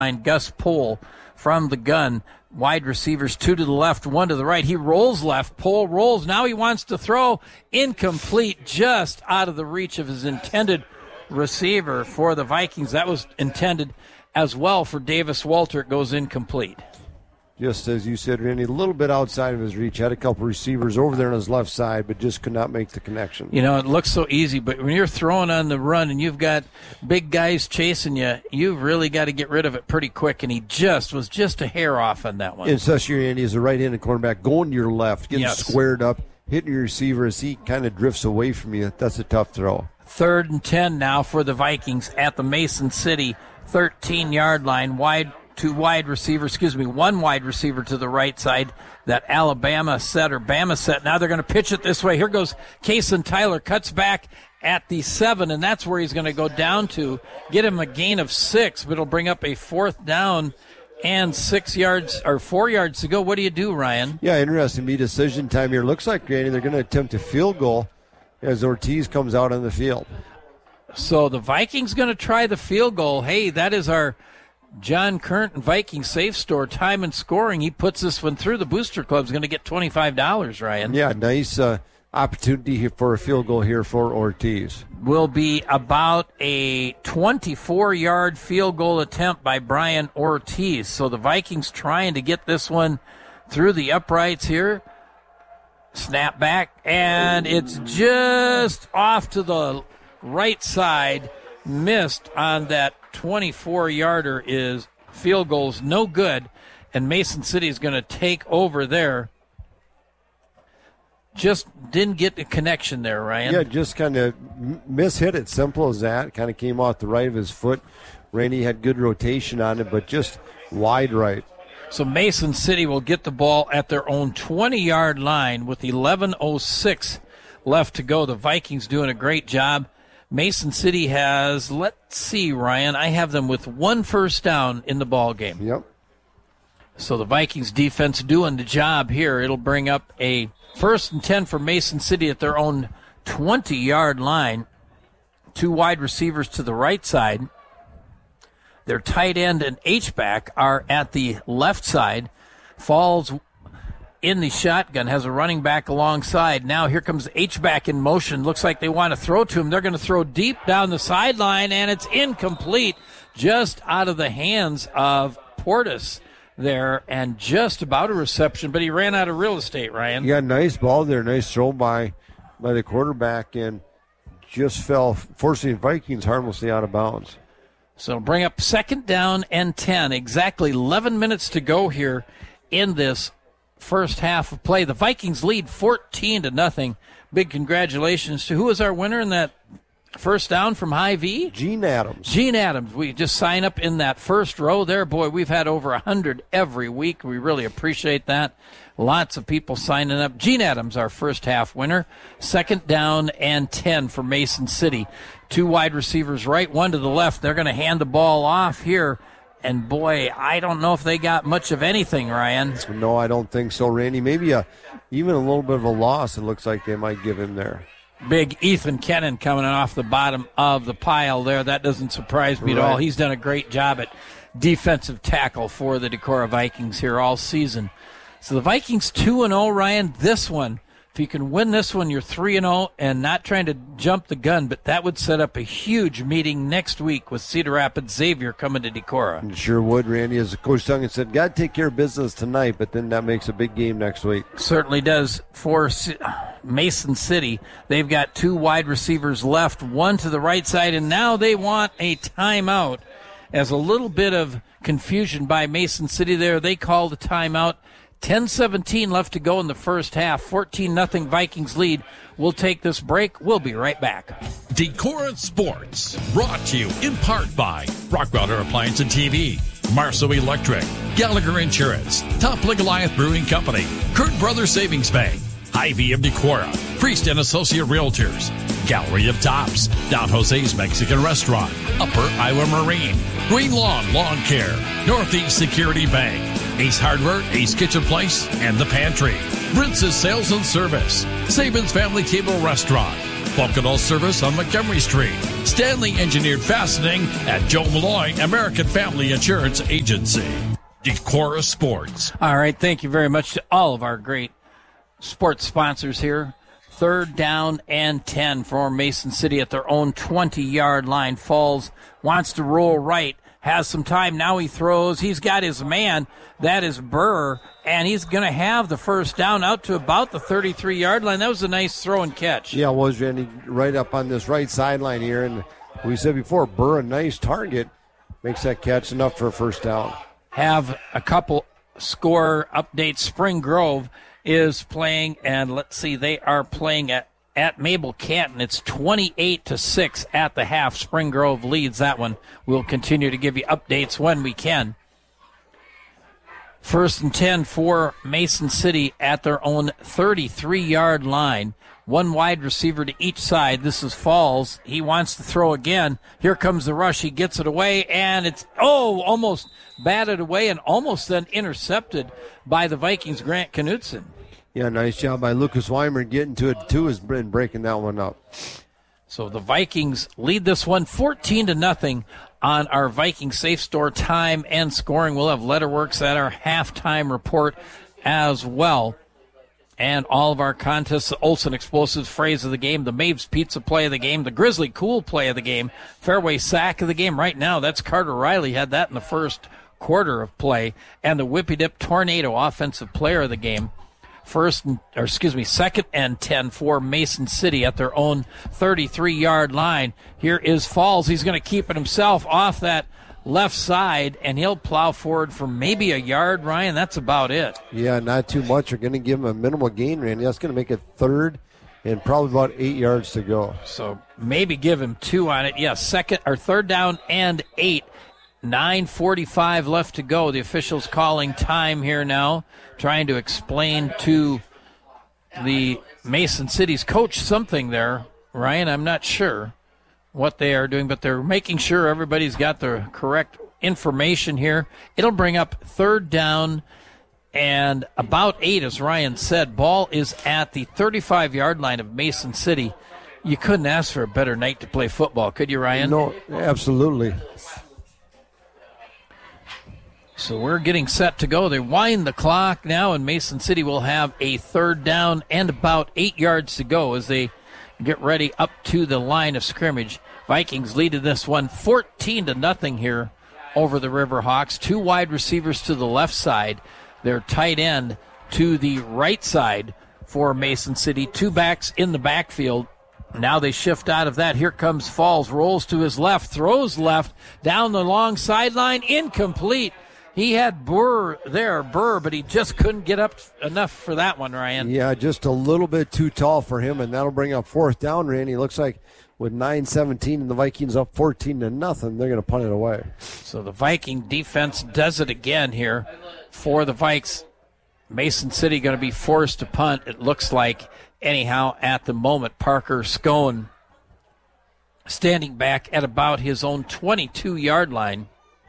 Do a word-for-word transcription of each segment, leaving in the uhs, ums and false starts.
Gus Pohl from the gun. Wide receivers, two to the left, one to the right. He rolls left. Pohl rolls. Now he wants to throw. Incomplete, just out of the reach of his intended receiver for the Vikings. That was intended as well for Davis Walter. It goes incomplete. Just as you said, Randy, a little bit outside of his reach. Had a couple receivers over there on his left side, but just could not make the connection. You know, it looks so easy, but when you're throwing on the run and you've got big guys chasing you, you've really got to get rid of it pretty quick, and he just was just a hair off on that one. And especially, Randy, as a right-handed cornerback, going to your left, getting yes. squared up, hitting your receiver as he kind of drifts away from you. That's a tough throw. Third and ten now for the Vikings at the Mason City thirteen-yard line. Wide two wide receivers, excuse me, one wide receiver to the right side. That Alabama set or Bama set. Now they're going to pitch it this way. Here goes Kason Tyler, cuts back at the seven, and that's where he's going to go down to. Get him a gain of six, but it'll bring up a fourth down and six yards or four yards to go. What do you do, Ryan? Yeah, interesting. Be decision time here. Looks like, Randy, they're going to attempt a field goal as Ortiz comes out on the field. So the Vikings going to try the field goal. Hey, that is our John Curtin Viking Safe Store time and scoring. He puts this one through. The Booster Club's going to get twenty-five dollars, Ryan. Yeah, nice uh, opportunity for a field goal here for Ortiz. Will be about a twenty-four-yard field goal attempt by Brian Ortiz. So the Vikings trying to get this one through the uprights here. Snap back, and it's just off to the right side. Missed on that twenty-four-yarder. Is field goals no good, and Mason City is going to take over there. Just didn't get the connection there, Ryan. Yeah, just kind of mishit it. Simple as that. Kind of came off the right of his foot. Randy had good rotation on it, but just wide right. So Mason City will get the ball at their own twenty-yard line with eleven oh six left to go. The Vikings doing a great job. Mason City has, let's see, Ryan, I have them with one first down in the ball game. Yep. So the Vikings defense doing the job here. It'll bring up a first and ten for Mason City at their own twenty-yard line. Two wide receivers to the right side. Their tight end and H-back are at the left side. Falls in the shotgun, has a running back alongside. Now here comes H-back in motion. Looks like they want to throw to him. They're going to throw deep down the sideline, and it's incomplete. Just out of the hands of Portis there, and just about a reception, but he ran out of real estate, Ryan. You got a nice ball there, nice throw by, by the quarterback, and just fell, forcing Vikings harmlessly out of bounds. So bring up second down and ten. Exactly eleven minutes to go here in this first half of play. The Vikings lead fourteen to nothing. Big congratulations to who was our winner in that first down from Hy-Vee? Gene Adams. Gene Adams. We just sign up in that first row there. Boy, we've had over one hundred every week. We really appreciate that. Lots of people signing up. Gene Adams, our first half winner. Second down and ten for Mason City. Two wide receivers right, one to the left. They're going to hand the ball off here. And, boy, I don't know if they got much of anything, Ryan. No, I don't think so, Randy. Maybe a, even a little bit of a loss it looks like they might give him there. Big Ethan Kennan coming off the bottom of the pile there. That doesn't surprise me right. at all. He's done a great job at defensive tackle for the Decorah Vikings here all season. So the Vikings two and oh, Ryan. This one, if you can win this one, you're three and oh, and not trying to jump the gun, but that would set up a huge meeting next week with Cedar Rapids Xavier coming to Decorah. It sure would, Randy. As Coach Duncan said, got to take care of business tonight, but then that makes a big game next week. Certainly does for Mason City. They've got two wide receivers left, one to the right side, and now they want a timeout. As a little bit of confusion by Mason City there, they call the timeout. ten seventeen left to go in the first half. fourteen nothing Vikings lead. We'll take this break. We'll be right back. Decorah Sports, brought to you in part by Rockwelder Appliance and T V, Marceau Electric, Gallagher Insurance, Toplick Goliath Brewing Company, Kurt Brothers Savings Bank, Hy-Vee of Decorah, Priest and Associate Realtors, Gallery of Tops, Don Jose's Mexican Restaurant, Upper Iowa Marine, Green Lawn Lawn Care, Northeast Security Bank, Ace Hardware, Ace Kitchen Place, and The Pantry, Prince's Sales and Service, Saban's Family Cable Restaurant, Bucknell service on Montgomery Street. Stanley Engineered Fastening at Joe Malloy, American Family Insurance Agency. Decorah Sports. All right, thank you very much to all of our great sports sponsors here. Third down and ten for Mason City at their own twenty-yard line. Falls wants to roll right, has some time. Now he throws. He's got his man. That is Burr, and he's going to have the first down out to about the thirty-three-yard line. That was a nice throw and catch. Yeah, it was, Randy, right up on this right sideline here. And we said before, Burr, a nice target, makes that catch enough for a first down. Have a couple score updates. Spring Grove is playing, and let's see, they are playing at, at Mabel Canton. It's twenty-eight to six at the half. Spring Grove leads that one. We'll continue to give you updates when we can. First and ten for Mason City at their own thirty-three-yard line. One wide receiver to each side. This is Falls. He wants to throw again. Here comes the rush. He gets it away, and it's, oh, almost batted away and almost then intercepted by the Vikings' Grant Knutson. Yeah, nice job by Lucas Weimer getting to it, too, has been breaking that one up. So the Vikings lead this one fourteen to nothing on our Viking Safe Store time and scoring. We'll have Letterworks at our halftime report as well. And all of our contests, the Olson Explosives phrase of the game, the Mabes Pizza play of the game, the Grizzly Cool play of the game, Fairway Sack of the game. Right now, that's Carter Riley, had that in the first quarter of play, and the Whippy Dip Tornado offensive player of the game. First, or excuse me, second and ten for Mason City at their own thirty-three-yard line. Here is Falls. He's going to keep it himself off that left side, and he'll plow forward for maybe a yard, Ryan. That's about it. Yeah, not too much. You're going to give him a minimal gain, Randy. That's going to make it third and probably about eight yards to go. So maybe give him two on it. Yeah, second or third down and eight. nine forty-five left to go. The officials calling time here now, trying to explain to the Mason City's coach something there. Ryan, I'm not sure what they are doing, but they're making sure everybody's got the correct information here. It'll bring up third down and about eight, as Ryan said. Ball is at the thirty-five-yard line of Mason City. You couldn't ask for a better night to play football, could you, Ryan? No, absolutely. So we're getting set to go. They wind the clock now, and Mason City will have a third down and about eight yards to go as they get ready up to the line of scrimmage. Vikings leading this one fourteen to nothing here over the Riverhawks. Two wide receivers to the left side. Their tight end to the right side for Mason City. Two backs in the backfield. Now they shift out of that. Here comes Falls. Rolls to his left. Throws left. Down the long sideline. Incomplete. He had Burr there, Burr, but he just couldn't get up enough for that one, Ryan. Yeah, just a little bit too tall for him, and that'll bring up fourth down, Randy. Looks like with nine seventeen and the Vikings up fourteen to nothing, they're going to punt it away. So the Viking defense does it again here for the Vikes. Mason City going to be forced to punt, it looks like, anyhow, at the moment. Parker Scone standing back at about his own twenty-two-yard line.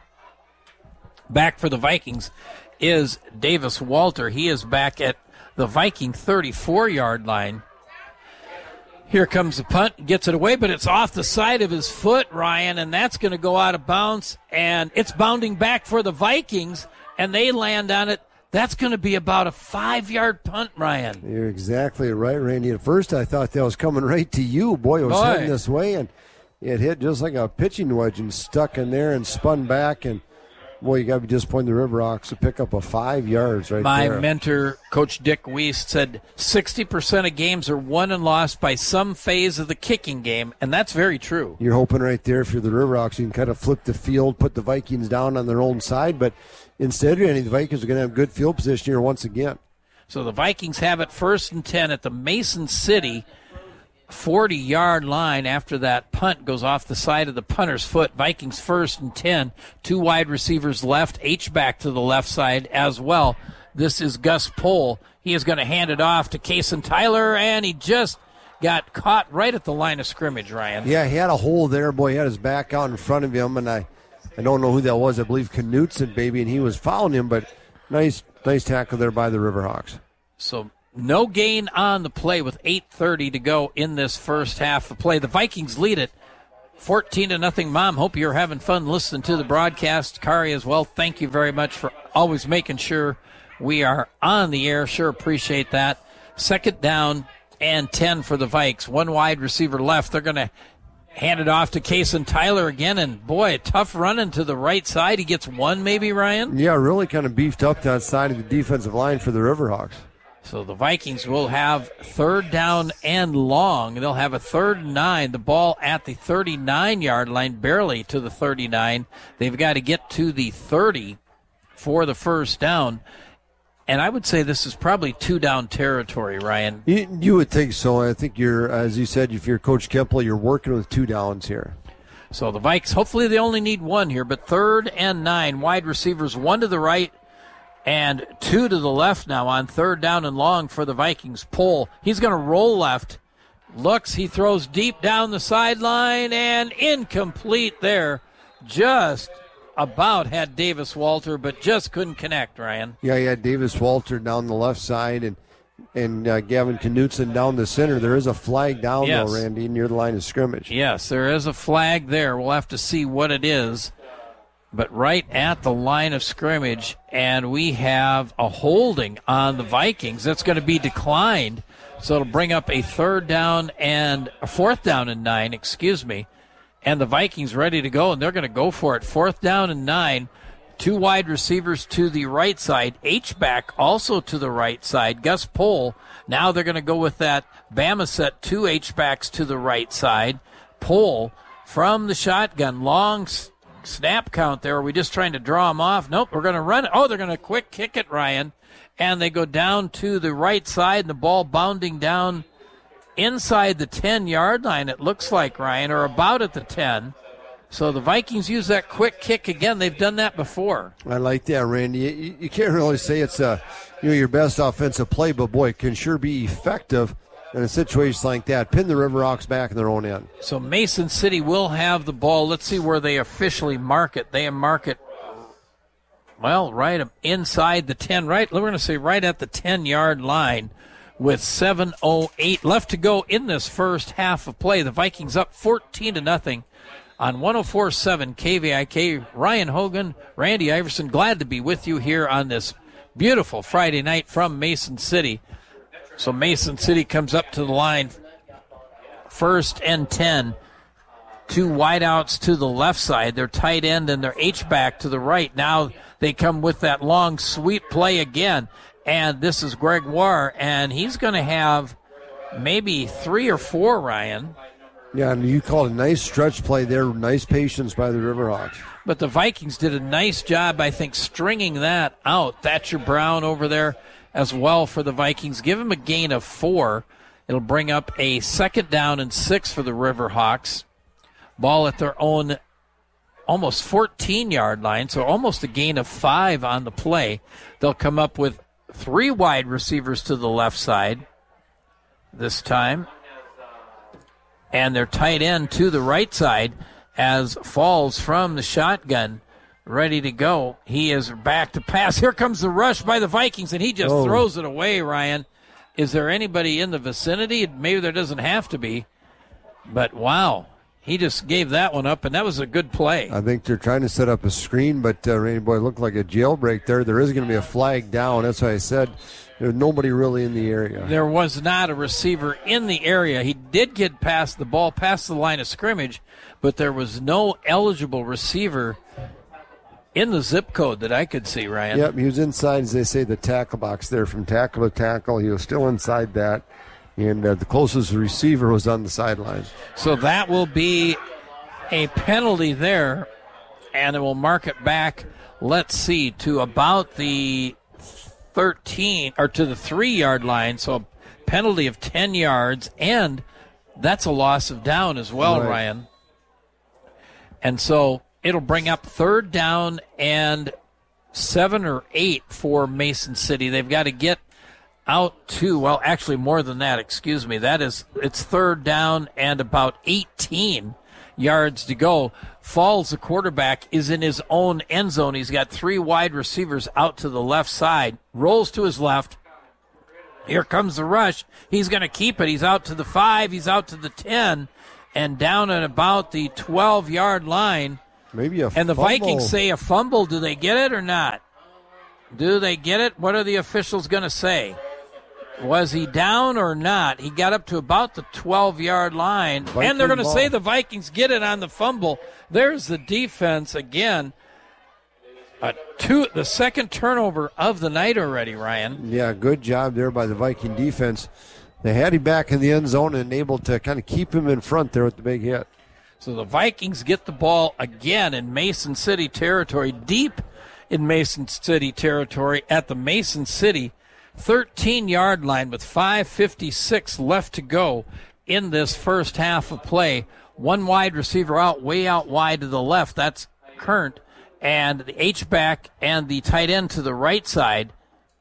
Back for the Vikings is Davis Walter. He is back at the Viking thirty-four-yard line. Here comes the punt, gets it away, but it's off the side of his foot, Ryan, and that's going to go out of bounds, and it's bounding back for the Vikings, and they land on it. That's going to be about a five-yard punt, Ryan. You're exactly right, Randy. At first I thought that was coming right to you. Boy, it was Boy. heading this way, and it hit just like a pitching wedge and stuck in there and spun back, and boy, you got to be disappointed the Riverhawks to pick up a five yards right My there. My mentor, Coach Dick Wiest, said sixty percent of games are won and lost by some phase of the kicking game, and that's very true. You're hoping right there, if you're the Riverhawks, you can kind of flip the field, put the Vikings down on their own side, but instead, Randy, the Vikings are going to have good field position here once again. So the Vikings have it first and ten at the Mason City forty-yard line after that punt goes off the side of the punter's foot. Vikings first and ten. Two wide receivers left. H-back to the left side as well. This is Gus Pohl. He is going to hand it off to Kason Tyler, and he just got caught right at the line of scrimmage, Ryan. Yeah, he had a hole there. Boy, he had his back out in front of him, and I, I don't know who that was. I believe Knutson, baby, and he was fouling him, but nice, nice tackle there by the Riverhawks. So no gain on the play with eight thirty to go in this first half of play. The Vikings lead it fourteen to nothing. Mom, hope you're having fun listening to the broadcast. Kari as well, thank you very much for always making sure we are on the air. Sure appreciate that. Second down and ten for the Vikes. One wide receiver left. They're going to hand it off to Kason Tyler again, and boy, a tough run into the right side. He gets one maybe, Ryan? Yeah, really kind of beefed up that side of the defensive line for the Riverhawks. So the Vikings will have third down and long. They'll have a third and nine. The ball at the thirty-nine-yard line, barely to the thirty-nine. They've got to get to the thirty for the first down. And I would say this is probably two-down territory, Ryan. You, you would think so. I think you're, as you said, if you're Coach Kemple, you're working with two downs here. So the Vikes, hopefully they only need one here, but third and nine. Wide receivers, one to the right and two to the left now on third down and long for the Vikings. Pohl, he's going to roll left. Looks, he throws deep down the sideline and incomplete there. Just about had Davis Walter, but just couldn't connect, Ryan. Yeah, he had Davis Walter down the left side and and uh, Gavin Knutson down the center. There is a flag down, yes. though, Randy, near the line of scrimmage. Yes, there is a flag there. We'll have to see what it is. But right at the line of scrimmage, and we have a holding on the Vikings. That's going to be declined, so it'll bring up a third down and a fourth down and nine, excuse me. And the Vikings ready to go, and they're going to go for it. Fourth down and nine. Two wide receivers to the right side. H-back also to the right side. Gus Pohl. Now they're going to go with that Bama set. Two H-backs to the right side. Pohl from the shotgun. Long s- snap count there. Are we just trying to draw them off? Nope, we're going to run it. Oh, they're going to quick kick it, Ryan. And they go down to the right side, and the ball bounding down inside the ten-yard line, it looks like, Ryan, or about at the ten. So the Vikings use that quick kick again. They've done that before. I like that, Randy. You, you can't really say it's a, you know, your best offensive play, but, boy, it can sure be effective in a situation like that. Pin the Riverhawks back in their own end. So Mason City will have the ball. Let's see where they officially mark it. They mark it, well, right inside the ten. Right, we're going to say right at the ten-yard line. With seven oh eight left to go in this first half of play. The Vikings up fourteen to nothing on one oh four point seven K V I K. Ryan Hogan, Randy Iverson, glad to be with you here on this beautiful Friday night from Mason City. So Mason City comes up to the line. First and ten. Two wideouts to the left side. Their tight end and their H-back to the right. Now they come with that long sweep play again. And this is Gregoire, and he's going to have maybe three or four, Ryan. Yeah, and you called a nice stretch play there. Nice patience by the Riverhawks. But the Vikings did a nice job, I think, stringing that out. Thatcher Brown over there as well for the Vikings. Give him a gain of four. It'll bring up a second down and six for the Riverhawks. Ball at their own almost fourteen-yard line, so almost a gain of five on the play. They'll come up with three wide receivers to the left side this time. And their tight end to the right side as Falls from the shotgun ready to go. He is back to pass. Here comes the rush by the Vikings, and he just oh. throws it away, Ryan. Is there anybody in the vicinity? Maybe there doesn't have to be. But, wow. He just gave that one up, and that was a good play. I think they're trying to set up a screen, but uh, Randy Boy looked like a jailbreak there. There is going to be a flag down. That's why I said there's nobody really in the area. There was not a receiver in the area. He did get past the ball, past the line of scrimmage, but there was no eligible receiver in the zip code that I could see, Ryan. Yep, he was inside, as they say, the tackle box there. From tackle to tackle, he was still inside that. And uh, the closest receiver was on the sideline. So that will be a penalty there, and it will mark it back, let's see, to about the thirteen, or to the three-yard line. So a penalty of ten yards, and that's a loss of down as well, right. Ryan. And so it'll bring up third down and seven or eight for Mason City. They've got to get out to, well, actually more than that, excuse me. That is, it's third down and about eighteen yards to go. Falls, the quarterback, is in his own end zone. He's got three wide receivers out to the left side. Rolls to his left. Here comes the rush. He's going to keep it. He's out to the five. He's out to the ten. And down at about the twelve-yard line. Maybe a And the fumble. Vikings say a fumble. Do they get it or not? Do they get it? What are the officials going to say? Was he down or not? He got up to about the twelve-yard line. Viking and they're going to ball. say the Vikings get it on the fumble. There's the defense again. Uh, two, the second turnover of the night already, Ryan. Yeah, good job there by the Viking defense. They had him back in the end zone and able to kind of keep him in front there with the big hit. So the Vikings get the ball again in Mason City territory, deep in Mason City territory at the Mason City thirteen-yard line with five fifty-six left to go in this first half of play. One wide receiver out, way out wide to the left. That's Current. And the H-back and the tight end to the right side.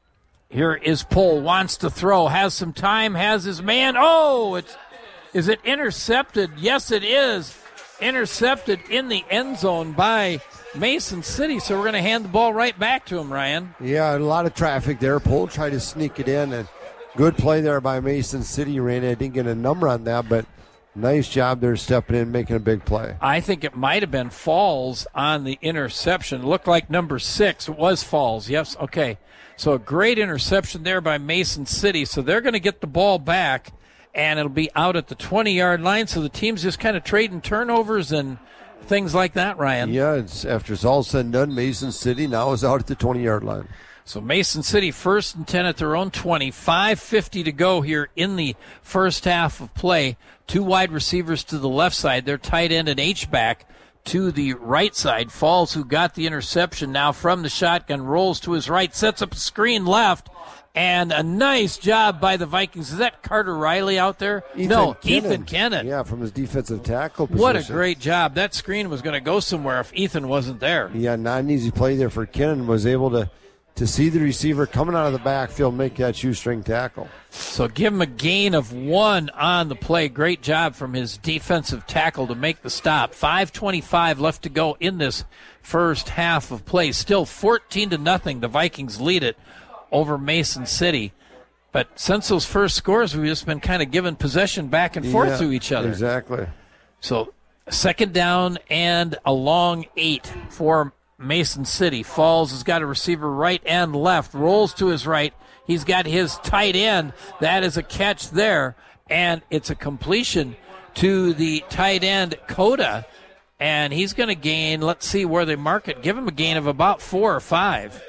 Here is Pohl, wants to throw, has some time, has his man. Oh, it's, is it intercepted? Yes, it is. Intercepted in the end zone by Mason City, so we're going to hand the ball right back to him, Ryan. Yeah, a lot of traffic there. Pohl tried to sneak it in, and good play there by Mason City. Randy, I didn't get a number on that, but nice job there stepping in, making a big play. I think it might have been Falls on the interception. It looked like number six. It was Falls. Yes, okay. So a great interception there by Mason City. So they're going to get the ball back, and it'll be out at the twenty-yard line. So the team's just kind of trading turnovers and things like that, Ryan. Yeah, it's, after it's all said and done, Mason City now is out at the twenty-yard line. So Mason City first and ten at their own twenty. five fifty to go here in the first half of play. Two wide receivers to the left side. Their tight end and H-back to the right side. Falls, who got the interception now from the shotgun, rolls to his right, sets up a screen left, and a nice job by the Vikings. Is that Carter Riley out there? Ethan no, Kennan. Ethan Kennan. Yeah, from his defensive tackle position. What a great job. That screen was going to go somewhere if Ethan wasn't there. Yeah, not an easy play there for Kennan. Was able to, to see the receiver coming out of the backfield, make that shoestring tackle. So give him a gain of one on the play. Great job from his defensive tackle to make the stop. five twenty-five left to go in this first half of play. Still fourteen to nothing. The Vikings lead it over Mason City. But since those first scores, we've just been kind of giving possession back and forth Yeah, to each other. Exactly. So second down and a long eight for Mason City. Falls has got a receiver right and left, rolls to his right. He's got his tight end. That is a catch there, and it's a completion to the tight end, Coda, and he's going to gain, let's see where they mark it, give him a gain of about four or five.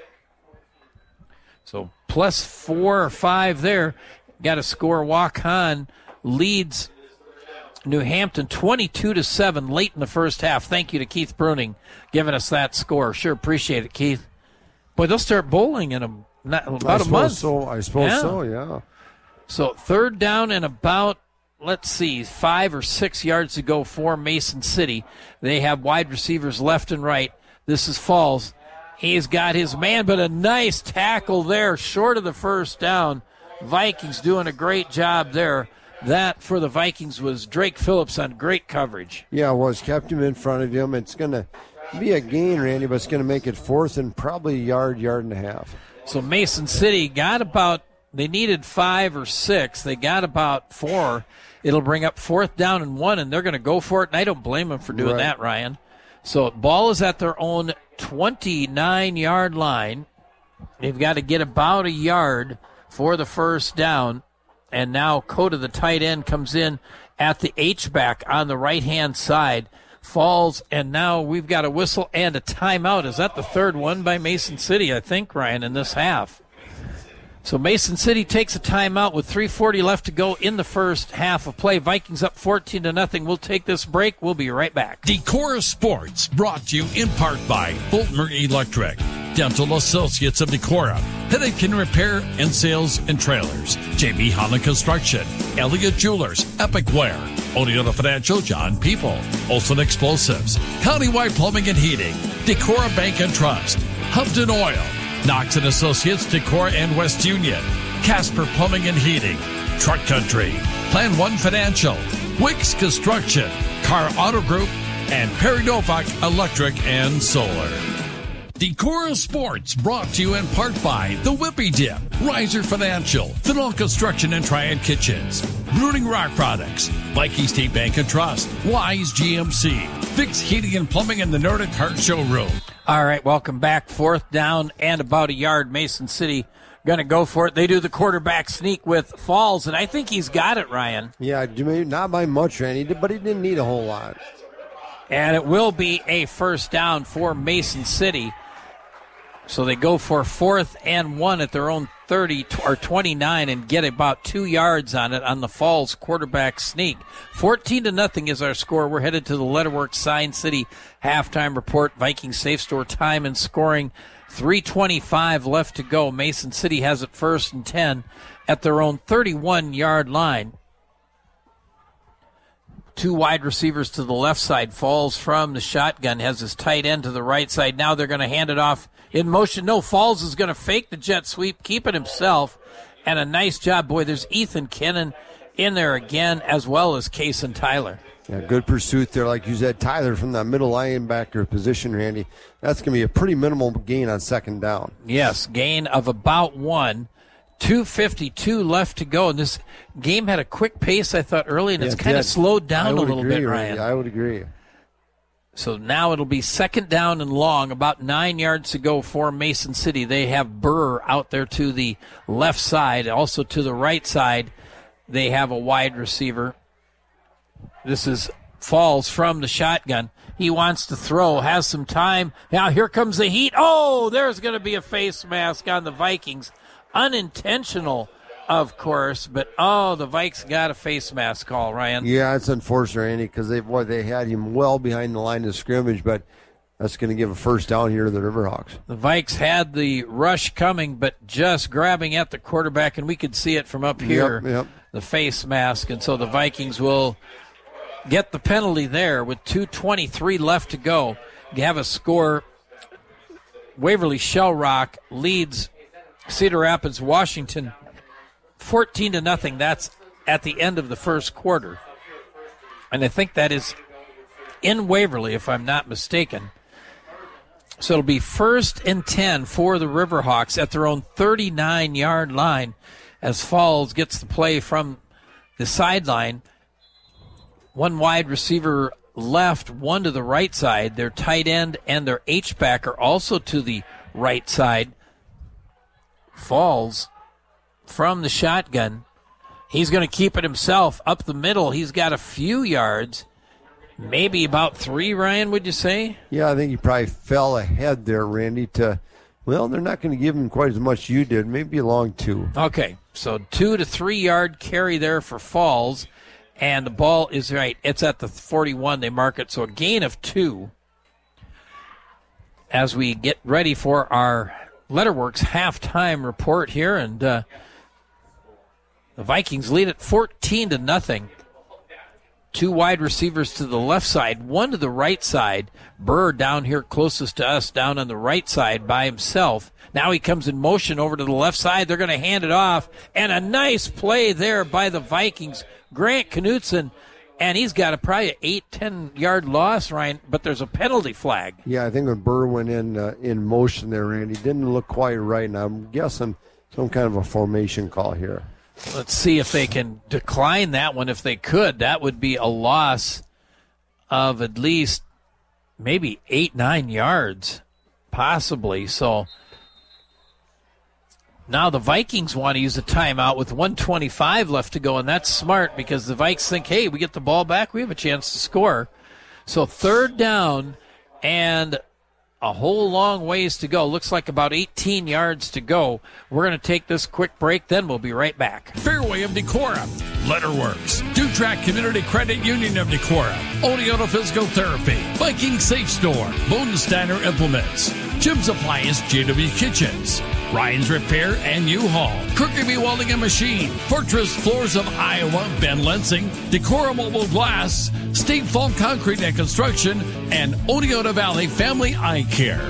So plus four or five there. Got to score. Waukon leads New Hampton twenty-two to seven late in the first half. Thank you to Keith Bruning giving us that score. Sure appreciate it, Keith. Boy, they'll start bowling in a, not, about I a suppose month. So, I suppose Yeah. so, yeah. So third down and about, let's see, five or six yards to go for Mason City. They have wide receivers left and right. This is Falls. He's got his man, but a nice tackle there, short of the first down. Vikings doing a great job there. That for the Vikings was Drake Phillips on great coverage. Yeah, it was. Kept him in front of him. It's going to be a gain, Randy, but it's going to make it fourth and probably a yard, yard and a half. So Mason City got about, they needed five or six. They got about four. It'll bring up fourth down and one, and they're going to go for it, and I don't blame them for doing Right. that, Ryan. So ball is at their own twenty-nine-yard line. They've got to get about a yard for the first down. And now Coda, the tight end, comes in at the H-back on the right-hand side. Falls, and now we've got a whistle and a timeout. Is that the third one by Mason City, I think, Ryan, in this half? So Mason City takes a timeout with three forty left to go in the first half of play. Vikings up fourteen to nothing. We'll take this break. We'll be right back. Decora Sports, brought to you in part by Fulton Electric, Dental Associates of Decora, Headache and Repair and Sales and Trailers, J B Holland Construction, Elliott Jewelers, Epic Wear, Oneota Financial, John People, Olson Explosives, Countywide Plumbing and Heating, Decora Bank and Trust, Humpton Oil, Knox and Associates, Decora and West Union, Casper Plumbing and Heating, Truck Country, Plan One Financial, Wicks Construction, Car Auto Group, and Perry Novak Electric and Solar. Decorah Sports brought to you in part by The Whippy Dip, Riser Financial, Fennell Construction and Triad Kitchens, Brooding Rock Products, Viking State Bank and Trust, Wise G M C, Fix Heating and Plumbing in the Nordic Heart Showroom. All right, welcome back. Fourth down and about a yard. Mason City going to go for it. They do the quarterback sneak with Falls, and I think he's got it, Ryan. Yeah, not by much, Randy, but he didn't need a whole lot. And it will be a first down for Mason City. So they go for fourth and one at their own thirty or twenty-nine and get about two yards on it on the Falls quarterback sneak. fourteen to nothing is our score. We're headed to the Letterworks Sign City halftime report. Vikings Safe Store time and scoring. three twenty-five left to go. Mason City has it first and ten at their own thirty-one-yard line. Two wide receivers to the left side. Falls from the shotgun, has his tight end to the right side. Now they're going to hand it off in motion. No, Falls is going to fake the jet sweep, keep it himself, and a nice job. Boy, there's Ethan Kennan in there again, as well as Kason Tyler. Yeah, good pursuit there, like you said, Tyler from that middle linebacker position, Randy. That's going to be a pretty minimal gain on second down. Yes, gain of about one. two fifty-two left to go, and this game had a quick pace, I thought, early, and it's yeah, kind yeah. of slowed down a little agree, bit, Randy. Ryan. I would agree. So now it'll be second down and long, about nine yards to go for Mason City. They have Burr out there to the left side. Also to the right side, they have a wide receiver. This is Falls from the shotgun. He wants to throw, has some time. Now here comes the heat. Oh, there's going to be a face mask on the Vikings. Unintentional, of course, but oh, the Vikes got a face mask call, Ryan. Yeah, it's unfortunate, Randy, because they boy they had him well behind the line of scrimmage, but that's going to give a first down here to the Riverhawks. The Vikes had the rush coming, but just grabbing at the quarterback, and we could see it from up here, yep, yep. the face mask, and so the Vikings will get the penalty there with two twenty-three left to go. You have a score. Waverly Shell Rock leads Cedar Rapids, Washington, fourteen to nothing. That's at the end of the first quarter. And I think that is in Waverly, if I'm not mistaken. So it'll be first and ten for the Riverhawks at their own thirty-nine-yard line as Falls gets the play from the sideline. One wide receiver left, one to the right side. Their tight end and their H-back are also to the right side. Falls from the shotgun. He's going to keep it himself up the middle. He's got a few yards, maybe about three, Ryan, would you say? Yeah, I think he probably fell ahead there, Randy, to, well, they're not going to give him quite as much you did, maybe along two. Okay, so two to three yard carry there for Falls, and the ball is right. It's at the forty-one. They mark it, so a gain of two as we get ready for our Letterworks halftime report here, and uh, the Vikings lead it fourteen to nothing. Two wide receivers to the left side, one to the right side. Burr down here closest to us, down on the right side by himself. Now he comes in motion over to the left side. They're going to hand it off, and a nice play there by the Vikings. Grant Knutson, and he's got a probably an eight, ten-yard loss, Ryan, but there's a penalty flag. Yeah, I think when Burr went in uh, in motion there, Randy, didn't look quite right, and I'm guessing some kind of a formation call here. Let's see if they can decline that one. If they could, that would be a loss of at least maybe eight, nine yards, possibly. So now the Vikings want to use a timeout with one twenty-five left to go, and that's smart because the Vikes think, hey, we get the ball back, we have a chance to score. So third down and a whole long ways to go. Looks like about eighteen yards to go. We're going to take this quick break, then we'll be right back. Fairway of Decorah, Letterworks, Dutrack Community Credit Union of Decorah, Oneota Physical Therapy, Viking Safe Store, Bodensteiner Implements, Jim's Appliance, J W Kitchens, Ryan's Repair and U-Haul, Kirkby Welding and Machine, Fortress Floors of Iowa, Ben Lensing, Decorah Mobile Glass, State Fall Concrete and Construction, and Oneota Valley Family Eye Care.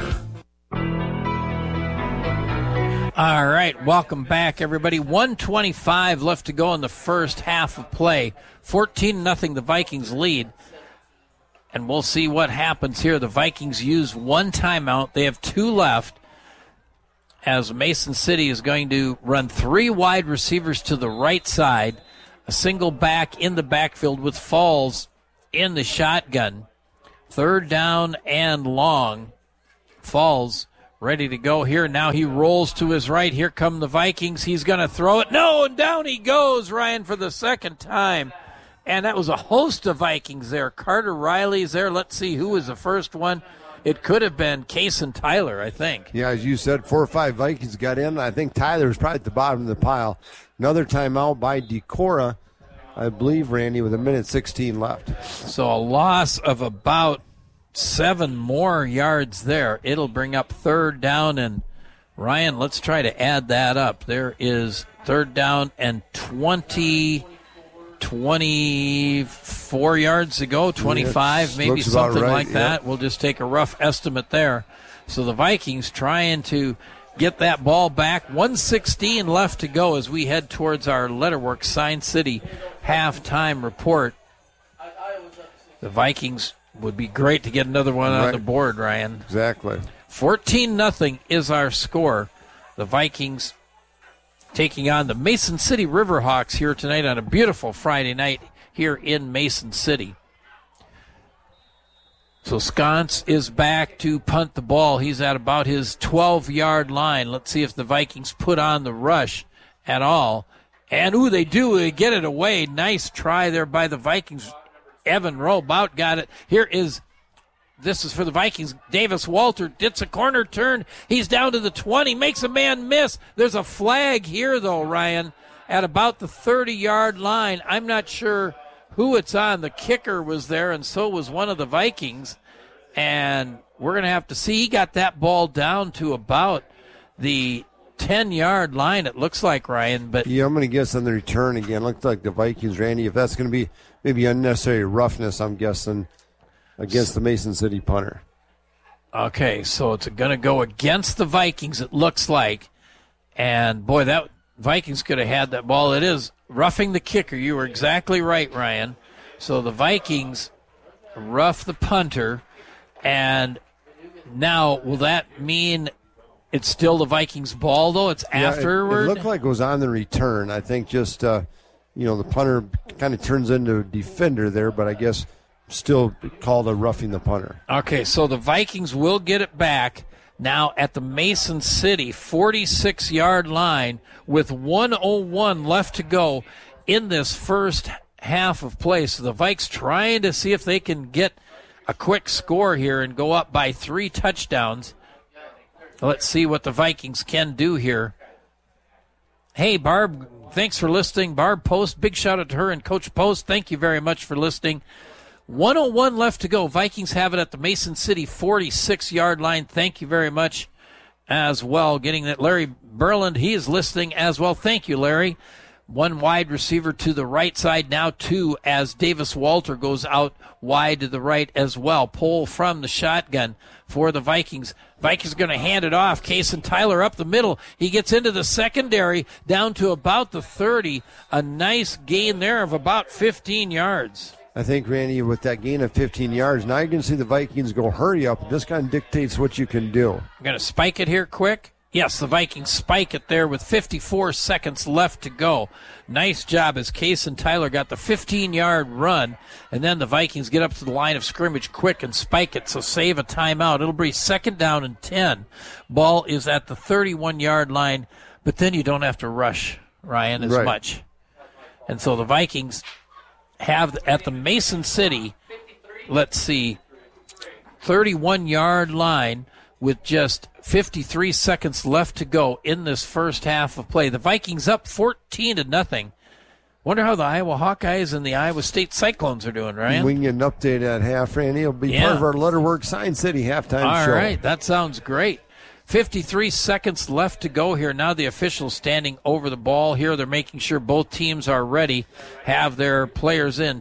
All right, welcome back, everybody. one twenty-five left to go in the first half of play. fourteen nothing the Vikings lead. and we'll see what happens here. The Vikings use one timeout. They have two left, as Mason City is going to run three wide receivers to the right side, a single back in the backfield with Falls in the shotgun. Third down and long. Falls ready to go here. Now he rolls to his right. Here come the Vikings. He's going to throw it. No, and down he goes, Ryan, for the second time. And that was a host of Vikings there. Carter Riley's there. Let's see who was the first one. It could have been Kason Tyler, I think. Yeah, as you said, four or five Vikings got in. I think Tyler was probably at the bottom of the pile. Another timeout by Decorah, I believe, Randy, with a minute sixteen left. So a loss of about seven more yards there. It'll bring up third down. And, Ryan, let's try to add that up. There is third down and twenty, twenty-four yards to go, twenty-five, yes, maybe something right. like that. Yep. We'll just take a rough estimate there. So the Vikings trying to get that ball back. one sixteen left to go as we head towards our Letterworks Sign City halftime report. The Vikings would be great to get another one right. on the board, Ryan. Exactly. fourteen nothing is our score. The Vikings taking on the Mason City Riverhawks here tonight on a beautiful Friday night here in Mason City. So Sconce is back to punt the ball. He's at about his twelve-yard line. Let's see if the Vikings put on the rush at all. And, ooh, they do. They get it away. Nice try there by the Vikings. Evan Rowe about got it. Here is, this is for the Vikings. Davis Walter gets a corner turn. He's down to the twenty, makes a man miss. There's a flag here, though, Ryan, at about the thirty-yard line. I'm not sure who it's on. The kicker was there, and so was one of the Vikings. And we're going to have to see. He got that ball down to about the ten-yard line, it looks like, Ryan. But yeah, I'm going to guess on the return again. Looks like the Vikings, Randy, if that's going to be maybe unnecessary roughness, I'm guessing, against the Mason City punter. Okay, so it's going to go against the Vikings, it looks like. And, boy, that Vikings could have had that ball. It is roughing the kicker. You were exactly right, Ryan. So the Vikings rough the punter. And now, will that mean it's still the Vikings' ball, though? It's yeah, afterward? It, it looked like it was on the return. I think just, uh, you know, the punter kind of turns into a defender there, but I guess still called a roughing the punter. Okay, so the Vikings will get it back now at the Mason City forty-six-yard line with one oh one left to go in this first half of play. So the Vikes trying to see if they can get a quick score here and go up by three touchdowns. Let's see what the Vikings can do here. Hey, Barb, thanks for listening. Barb Post, big shout out to her and Coach Post. Thank you very much for listening. one oh one left to go. Vikings have it at the Mason City forty-six-yard line. Thank you very much as well. Getting that. Larry Berland, he is listening as well. Thank you, Larry. One wide receiver to the right side, now two as Davis Walter goes out wide to the right as well. Pull from the shotgun for the Vikings. Vikings are going to hand it off. Kason Tyler up the middle. He gets into the secondary down to about the thirty. A nice gain there of about fifteen yards. I think, Randy, with that gain of fifteen yards, now you can see the Vikings go hurry up. This kind of dictates what you can do. I'm going to spike it here quick. Yes, the Vikings spike it there with fifty-four seconds left to go. Nice job as Kason Tyler got the fifteen-yard run, and then the Vikings get up to the line of scrimmage quick and spike it, so save a timeout. It'll be second down and ten. Ball is at the thirty-one-yard line, but then you don't have to rush, Ryan, as right. much. And so the Vikings have at the Mason City, let's see, thirty-one-yard line with just fifty-three seconds left to go in this first half of play. The Vikings up fourteen to nothing. Wonder how the Iowa Hawkeyes and the Iowa State Cyclones are doing, Ryan. We can get an update at half, Randy. It'll be yeah. part of our Letterworks Sign City halftime All show. All right, that sounds great. fifty-three seconds left to go here. Now the officials standing over the ball here. They're making sure both teams are ready, have their players in.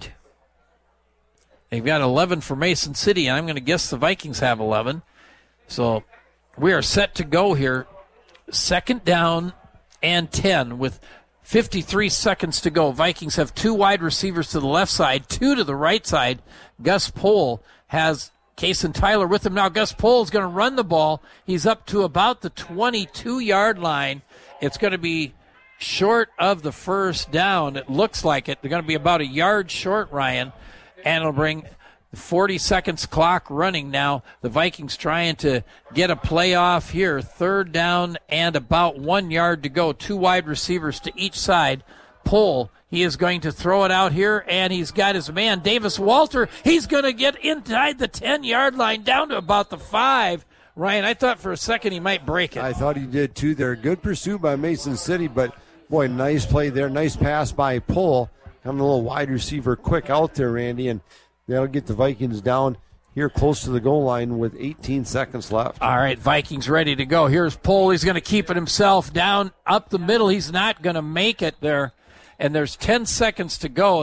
They've got eleven for Mason City, and I'm going to guess the Vikings have eleven. So we are set to go here. Second down and ten with fifty-three seconds to go. Vikings have two wide receivers to the left side, two to the right side. Gus Pohl has Kason Tyler with him now. Gus Pohl's going to run the ball. He's up to about the twenty-two-yard line. It's going to be short of the first down. It looks like it. They're going to be about a yard short, Ryan, and it'll bring forty seconds clock running now. The Vikings trying to get a play off here. Third down and about one yard to go. Two wide receivers to each side. Pohl, he is going to throw it out here, and he's got his man, Davis Walter. He's going to get inside the ten-yard line down to about the five. Ryan, I thought for a second he might break it. I thought he did, too. There, good pursuit by Mason City, but, boy, nice play there. Nice pass by Pohl. Having a little wide receiver quick out there, Randy, and that'll get the Vikings down here close to the goal line with eighteen seconds left. All right, Vikings ready to go. Here's Pohl. He's going to keep it himself down up the middle. He's not going to make it there. And there's ten seconds to go.